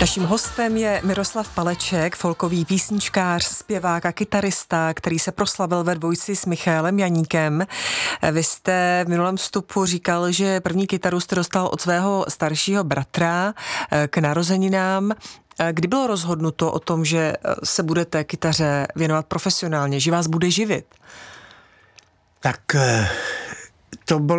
Naším hostem je Miroslav Paleček, folkový písničkář, zpěvák a kytarista, který se proslavil ve dvojici s Michaelem Janíkem. Vy jste v minulém vstupu říkal, že první kytaru jste dostal od svého staršího bratra k narozeninám. Kdy bylo rozhodnuto o tom, že se budete kytaře věnovat profesionálně, že vás bude živit? Tak to bylo